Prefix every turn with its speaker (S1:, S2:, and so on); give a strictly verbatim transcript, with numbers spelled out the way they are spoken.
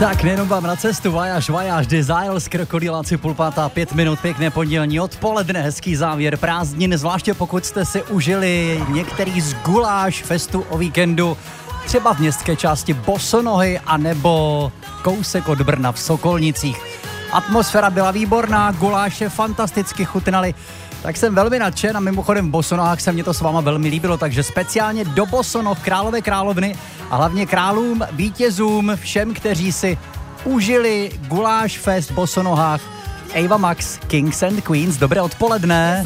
S1: Tak nejenom vám na cestu, vajáž, vajáž, Desires, Krokodýláci, půl pátá, pět minut, pěkné pondělní odpoledne, hezký závěr prázdnin, zvláště pokud jste si užili některý z guláš festu o víkendu, třeba v městské části Bosonohy, anebo kousek od Brna v Sokolnicích. Atmosféra byla výborná, guláše fantasticky chutnaly, tak jsem velmi nadšen a mimochodem v Bosonohách se mě to s váma velmi líbilo, takže speciálně do Bosonoh, Králové královny a hlavně králům, vítězům, všem, kteří si užili guláš fest v Bosonohách. Ava Max, Kings and Queens, dobré odpoledne.